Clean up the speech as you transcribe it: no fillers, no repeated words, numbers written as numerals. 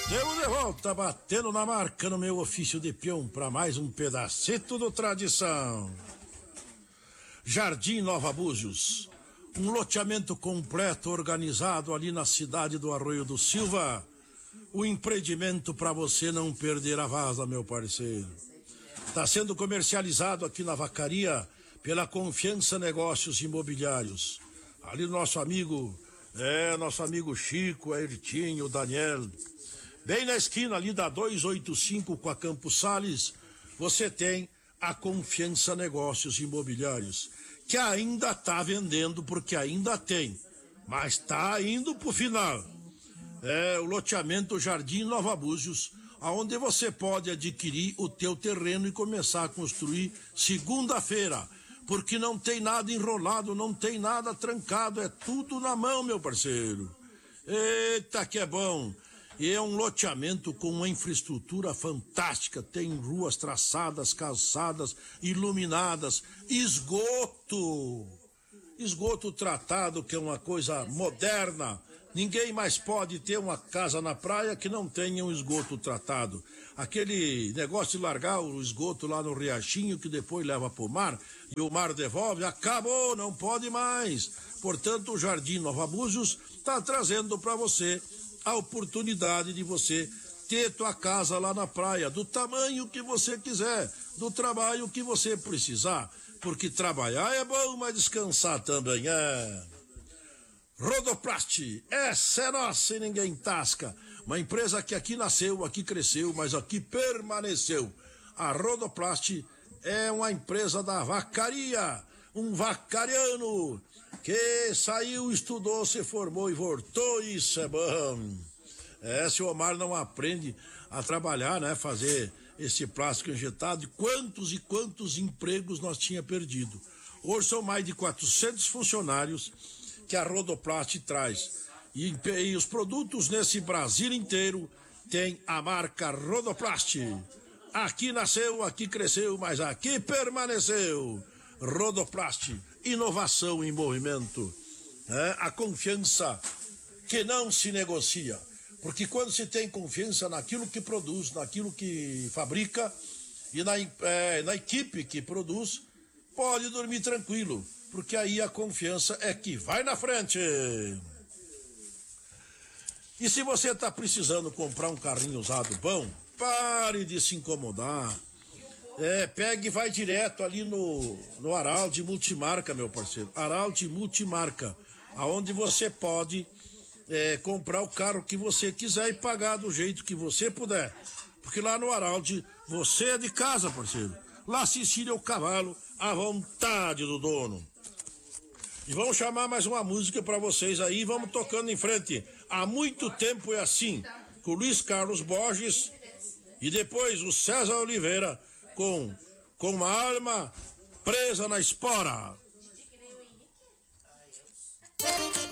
Deu de volta, batendo na marca no meu ofício de peão para mais um pedacito do tradição. Jardim Nova Búzios, um loteamento completo organizado ali na cidade do Arroio do Silva. O empreendimento para você não perder a vaza, meu parceiro. Está sendo comercializado aqui na Vacaria pela Confiança Negócios Imobiliários. Ali nosso amigo Chico, Ayrtinho, Daniel. Bem na esquina ali da 285 com a Campos Sales, você tem a Confiança Negócios Imobiliários, que ainda está vendendo porque ainda tem, mas está indo pro final. É o loteamento Jardim Nova Búzios, aonde você pode adquirir o teu terreno e começar a construir segunda-feira, porque não tem nada enrolado, não tem nada trancado, é tudo na mão, meu parceiro. Eita, que é bom! E é um loteamento com uma infraestrutura fantástica, tem ruas traçadas, calçadas, iluminadas, esgoto tratado, que é uma coisa moderna. Ninguém mais pode ter uma casa na praia que não tenha um esgoto tratado. Aquele negócio de largar o esgoto lá no riachinho que depois leva pro mar e o mar devolve, acabou, não pode mais. Portanto, o Jardim Nova Búzios está trazendo para você a oportunidade de você ter tua casa lá na praia, do tamanho que você quiser, do trabalho que você precisar, porque trabalhar é bom, mas descansar também é. Rodoplast, essa é nossa e ninguém tasca. Uma empresa que aqui nasceu, aqui cresceu, mas aqui permaneceu. A Rodoplast é uma empresa da Vacaria, um vacariano que saiu, estudou, se formou e voltou, isso é bom. Se o Omar não aprende a trabalhar, né, fazer esse plástico injetado, quantos e quantos empregos nós tinha perdido. Hoje são mais de 400 funcionários que a Rodoplast traz. E os produtos nesse Brasil inteiro tem a marca Rodoplast. Aqui nasceu, aqui cresceu, mas aqui permaneceu. Rodoplast, inovação em movimento. A confiança que não se negocia. Porque quando se tem confiança naquilo que produz, naquilo que fabrica e na equipe que produz, pode dormir tranquilo. Porque aí a confiança é que vai na frente. E se você está precisando comprar um carrinho usado bom, pare de se incomodar. Pegue e vai direto ali no Araldi Multimarca, meu parceiro. Araldi Multimarca, aonde você pode comprar o carro que você quiser e pagar do jeito que você puder. Porque lá no Araldi, você é de casa, parceiro. Lá se ensina o cavalo à vontade do dono. E vamos chamar mais uma música para vocês aí, vamos tocando em frente. Há muito tempo é assim, com o Luiz Carlos Borges e depois o César Oliveira com uma arma presa na espora.